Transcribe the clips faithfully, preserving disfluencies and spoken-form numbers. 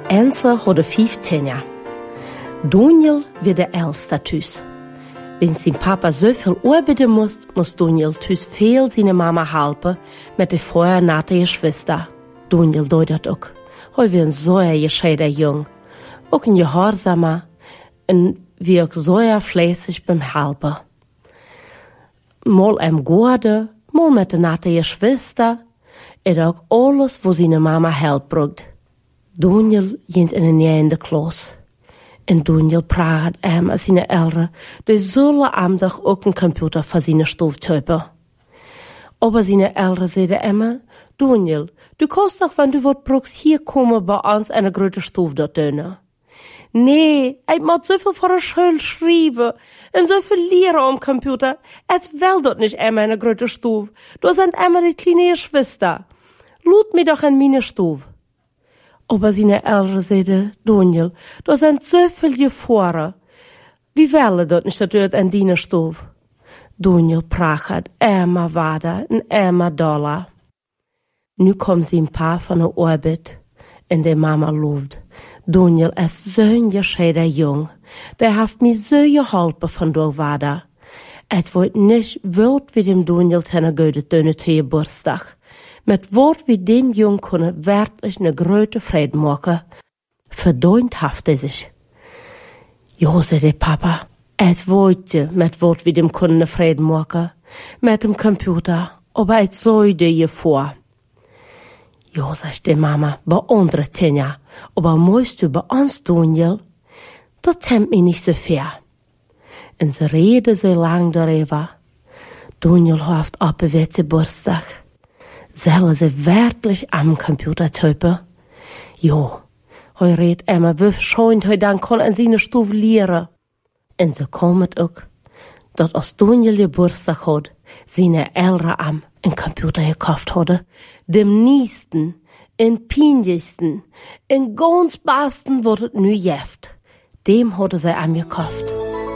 Ense hadde vijftien jaar. Daniel werd de oudste thuis. Wenn zijn papa zoveel arbeiten moest, moest Daniel thuis veel zijn mama helpen met de vorher nate Schwester. Daniel deed dat ook. Hij was een zeer gescheiden jong. Ook een gehorzamer en wie ook zeer fleißig beim helpen. Mal am Gorde, mal met de nate Schwester, en ook alles wo zijn mama help bracht. Daniel ging in een jaar in de klas. En Daniel praat hem als zijn eltern, die zullen aandag ook een computer voor zijn stof hebben. Aber zijn eltern zeiden hem, Daniel, du kannst doch, wenn du wat brauchst, hier komen bij ons en een grote stof dat doen. Nee, ik moet zoveel voor een school schrijven en zoveel leren om computer. Het wil dat niet immer een grote stof. Dat zijn immer die kleine Schwester. Laat me doch in mijn stof. Aber zijn eltern zeiden, Daniel, dat zijn zoveel gevaaren. Wie willen dat niet dat uit in die stof? Daniel praat immer verder en immer doller. Nu komt zijn pa van de arbeid en de mama loopt. Daniel is zo'n gescheiden jong. Der heeft me zo geholpen van door vader. Het wordt niet wild wie dem Daniel zijn goede doen te je borstdag. Met woord wie dem jong kunnen werkelijk een grote vrede maken. Verdoend heeft hij zich. Jo, zei de papa, het woordje met woord wie dem kunnen vrede maken. Met dem computer, aber het zoide je voor. Jo, sagt die Mama, bei andere Tanja, aber musst du bei uns, Daniel? Das tempt mich nicht so fair. Und sie reden so lang darüber. Daniel hat abgewehrt Geburtstag. Sollen sie wirklich am Computer typen? Jo, hij redt immer, wie schön hij dann kann an seine Stufe lehren. Und so kommt auch, dass als Daniel Geburtstag hat, seine Eltern am een computer gekauft hadden, dem niesten, en pijnlijksten, en ganz besten wat het nu jeft. Dem hadden zij aangekauft.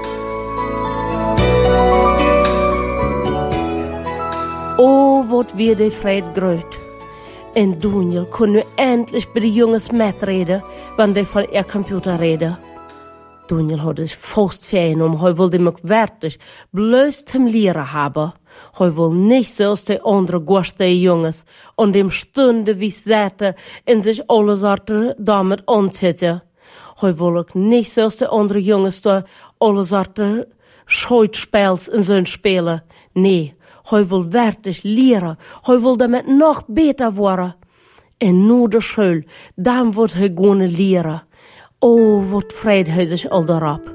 Oh, wat weer de vrede groot. En Daniel kon nu endlich bij de jongens metreden, wanneer die van ihr computer reden. Daniel had zich vast vernomen, hij wilde hem ook werkelijk bloos zum leren hebben. Hij wil niet zoals de andere goste jongens, aan dem stunden wie zetten en zich alle soorten damit aanzetten. Hij wil ook niet zoals de andere jongens door alle soorten schuitspels en zo spelen. Nee, hij wil werkelijk leren. Hij wil damit nog beter worden. En nu de school, dan wordt hij gewoon leren. Oh, wat vrede hij zich al daarop.